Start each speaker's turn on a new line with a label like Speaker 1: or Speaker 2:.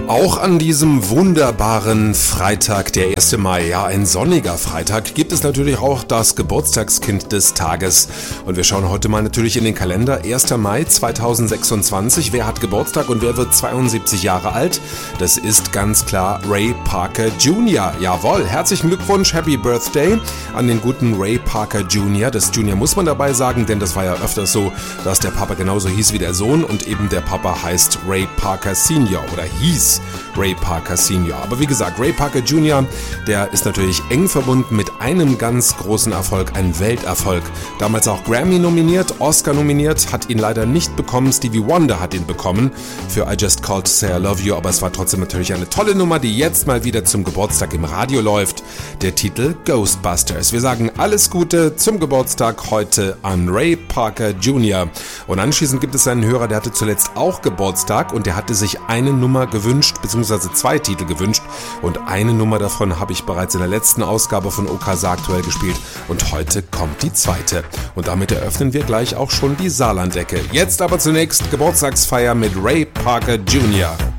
Speaker 1: Auch an diesem wunderbaren Freitag, der 1. Mai, ja ein sonniger Freitag, gibt es natürlich auch das Geburtstagskind des Tages. Und wir schauen heute mal natürlich in den Kalender. 1. Mai 2026. Wer hat Geburtstag und wer wird 72 Jahre alt? Das ist ganz klar Ray Parker Jr. Jawohl, herzlichen Glückwunsch, Happy Birthday an den guten Ray Parker Jr. Das Junior muss man dabei sagen, denn das war ja öfters so, dass der Papa genauso hieß wie der Sohn und eben der Papa heißt Ray Parker Senior oder hieß Ray Parker Senior. Aber wie gesagt, Ray Parker Jr., der ist natürlich eng verbunden mit einem ganz großen Erfolg, ein Welterfolg. Damals auch Grammy nominiert, Oscar nominiert, hat ihn leider nicht bekommen. Stevie Wonder hat ihn bekommen für I Just Called to Say I Love You, aber es war trotzdem natürlich eine tolle Nummer, die jetzt mal wieder zum Geburtstag im Radio läuft. Der Titel Ghostbusters. Wir sagen alles Gute zum Geburtstag heute an Ray Parker Jr. Und anschließend gibt es einen Hörer, der hatte zuletzt auch Geburtstag und der hatte sich eine Nummer gewünscht, beziehungsweise 2 Titel gewünscht und eine Nummer davon habe ich bereits in der letzten Ausgabe von Okasa aktuell gespielt und heute kommt die zweite. Und damit eröffnen wir gleich auch schon die Saarlandecke. Jetzt aber zunächst Geburtstagsfeier mit Ray Parker Jr.